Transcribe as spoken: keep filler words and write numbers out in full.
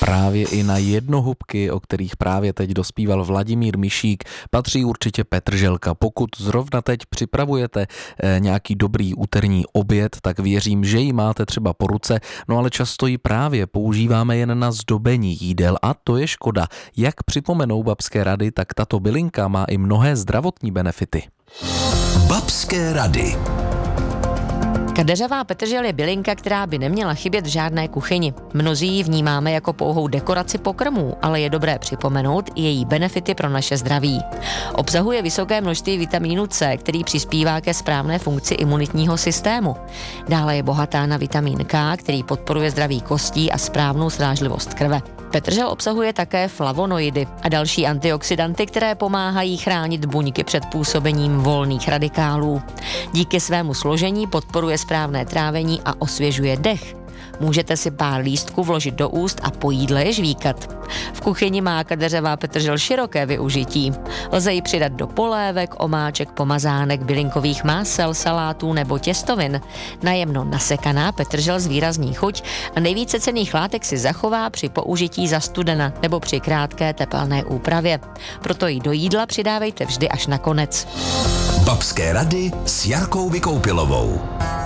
Právě i na jednohubky, o kterých právě teď dospíval Vladimír Mišík, patří určitě petrželka. Pokud zrovna teď připravujete nějaký dobrý úterní oběd, tak věřím, že ji máte třeba po ruce, no ale často ji právě používáme jen na zdobení jídel a to je škoda. Jak připomenou babské rady, tak tato bylinka má i mnohé zdravotní benefity. Babské rady. Kadeřová petržel je bylinka, která by neměla chybět v žádné kuchyni. Mnozí ji vnímáme jako pouhou dekoraci pokrmů, ale je dobré připomenout i její benefity pro naše zdraví. Obsahuje vysoké množství vitamínu C, který přispívá ke správné funkci imunitního systému. Dále je bohatá na vitamín K, který podporuje zdraví kostí a správnou srážlivost krve. Petržel obsahuje také flavonoidy a další antioxidanty, které pomáhají chránit buňky před působením volných radikálů. Díky svému složení podporuje správné trávení a osvěžuje dech. Můžete si pár lístků vložit do úst a po jídle je žvíkat. V kuchyni má kadeřová petržel široké využití. Lze ji přidat do polévek, omáček, pomazánek, bylinkových másel, salátů nebo těstovin. Najemno nasekaná petržel zvýrazní chuť a nejvíce cenných látek si zachová při použití zastudena nebo při krátké tepelné úpravě. Proto ji do jídla přidávejte vždy až na konec. Babské rady s Jarkou Vykoupilovou.